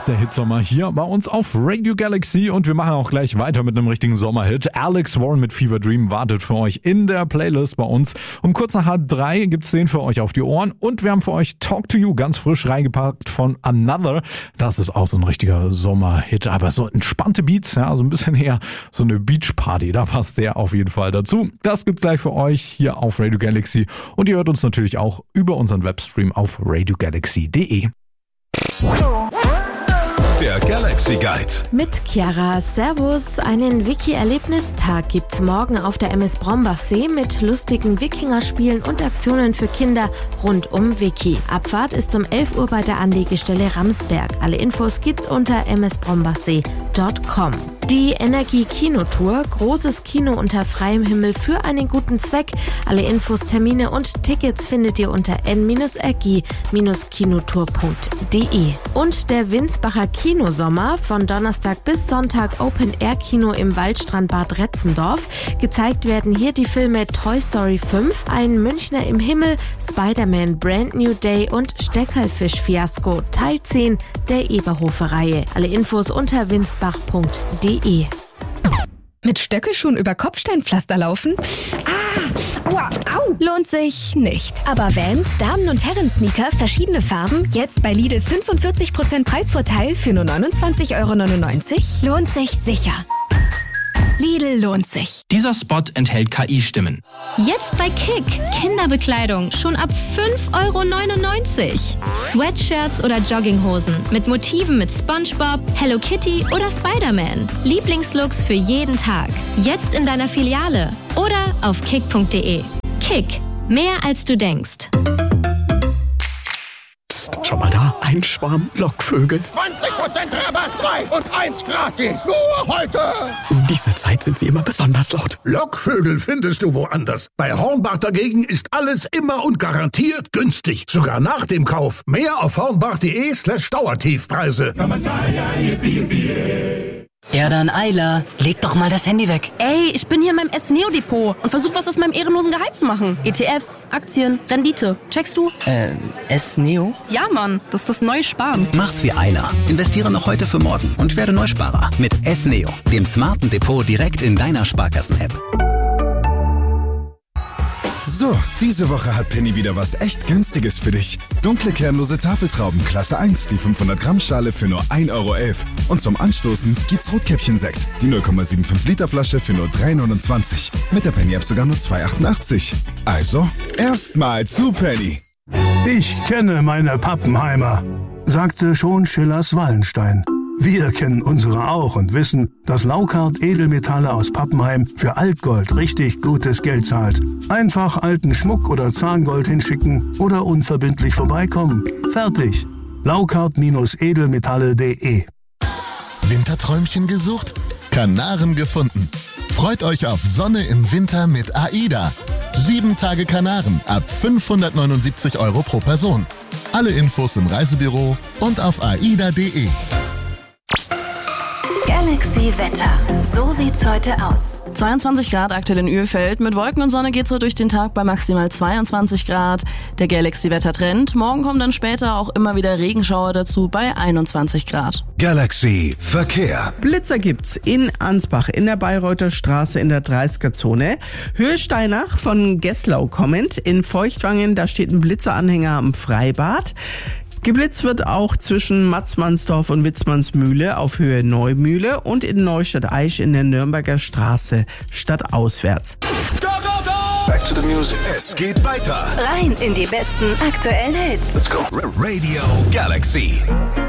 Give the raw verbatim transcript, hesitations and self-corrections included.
ist der Hitsommer hier bei uns auf Radio Galaxy und wir machen auch gleich weiter mit einem richtigen Sommerhit. Alex Warren mit Fever Dream wartet für euch in der Playlist bei uns. Um kurz nach halb drei gibt's den für euch auf die Ohren und wir haben für euch Talk to You ganz frisch reingepackt von Another. Das ist auch so ein richtiger Sommerhit, aber so entspannte Beats, ja, so ein bisschen eher so eine Beachparty. Da passt der auf jeden Fall dazu. Das gibt's gleich für euch hier auf Radio Galaxy und ihr hört uns natürlich auch über unseren Webstream auf radio galaxy punkt de. Der Galaxy Guide. Mit Chiara. Servus. Einen Wiki-Erlebnistag gibt's morgen auf der M S Brombachsee mit lustigen Wikingerspielen und Aktionen für Kinder rund um Wiki. Abfahrt ist um elf Uhr bei der Anlegestelle Ramsberg. Alle Infos gibt's unter m s brombachsee punkt com. Die Energie-Kinotour. Großes Kino unter freiem Himmel für einen guten Zweck. Alle Infos, Termine und Tickets findet ihr unter n r g kinotour punkt de. Und der Winsbacher Kinosommer. Von Donnerstag bis Sonntag Open-Air-Kino im Waldstrandbad Retzendorf. Gezeigt werden hier die Filme Toy Story fünf, Ein Münchner im Himmel, Spider-Man Brand New Day und Steckerlfisch-Fiasko Teil zehn der Eberhofer-Reihe. Alle Infos unter winsbach punkt de. Mit Stöckelschuhen über Kopfsteinpflaster laufen? Ah, aua, au. Lohnt sich nicht. Aber Vans, Damen- und Herren-Sneaker, verschiedene Farben, jetzt bei Lidl fünfundvierzig Prozent Preisvorteil für nur neunundzwanzig Euro neunundneunzig? Lohnt sich sicher. Lidl lohnt sich. Dieser Spot enthält K I-Stimmen. Jetzt bei Kick. Kinderbekleidung schon ab fünf Euro neunundneunzig. Sweatshirts oder Jogginghosen mit Motiven mit SpongeBob, Hello Kitty oder Spider-Man. Lieblingslooks für jeden Tag. Jetzt in deiner Filiale oder auf kick punkt de. Kick. Mehr als du denkst. Psst, schau mal da. Ein Schwarm Lockvögel. zwanzig Prozent Rabatt, zwei und eins gratis. Nur heute. Um diese Zeit sind sie immer besonders laut. Lockvögel findest du woanders. Bei Hornbach dagegen ist alles immer und garantiert günstig. Sogar nach dem Kauf. Mehr auf hornbach punkt de slash Dauertiefpreise. Ja dann, Ayla, leg doch mal das Handy weg. Ey, ich bin hier in meinem S-Neo-Depot und versuche was aus meinem ehrenlosen Gehalt zu machen. E T Fs, Aktien, Rendite. Checkst du? Äh, S-Neo? Ja, Mann, das ist das neue Sparen. Mach's wie Ayla. Investiere noch heute für morgen und werde Neusparer mit S-Neo, dem smarten Depot direkt in deiner Sparkassen-App. So, diese Woche hat Penny wieder was echt Günstiges für dich. Dunkle kernlose Tafeltrauben Klasse eins, die fünfhundert Gramm Schale für nur ein Euro elf. Und zum Anstoßen gibt's Rotkäppchen-Sekt, die null Komma fünfundsiebzig Liter Flasche für nur drei neunundzwanzig. Mit der Penny-App sogar nur zwei achtundachtzig. Also, erstmal zu Penny. Ich kenne meine Pappenheimer, sagte schon Schillers Wallenstein. Wir kennen unsere auch und wissen, dass Laukart Edelmetalle aus Pappenheim für Altgold richtig gutes Geld zahlt. Einfach alten Schmuck oder Zahngold hinschicken oder unverbindlich vorbeikommen. Fertig. Laukart Edelmetalle punkt de. Winterträumchen gesucht? Kanaren gefunden. Freut euch auf Sonne im Winter mit AIDA. Sieben Tage Kanaren ab fünfhundertneunundsiebzig Euro pro Person. Alle Infos im Reisebüro und auf aida punkt de. Galaxy Wetter. So sieht's heute aus. zweiundzwanzig Grad aktuell in Ölfeld. Mit Wolken und Sonne geht's so durch den Tag bei maximal zweiundzwanzig Grad. Der Galaxy-Wetter-Trend. Morgen kommen dann später auch immer wieder Regenschauer dazu bei einundzwanzig Grad. Galaxy Verkehr. Blitzer gibt's in Ansbach in der Bayreuther Straße in der dreißiger-Zone. Höhe Steinach von Gesslau kommend. In Feuchtwangen, da steht ein Blitzeranhänger am Freibad. Geblitzt wird auch zwischen Matzmannsdorf und Witzmannsmühle auf Höhe Neumühle und in Neustadt-Aisch in der Nürnberger Straße stadtauswärts. Go, go, go! Back to the music. Es geht weiter. Rein in die besten aktuellen Hits. Let's go. Radio Galaxy.